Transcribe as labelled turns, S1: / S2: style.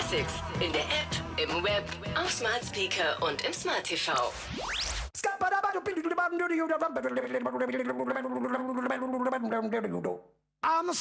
S1: Classics. In der App, im Web, auf Smart Speaker und im Smart TV.
S2: I'm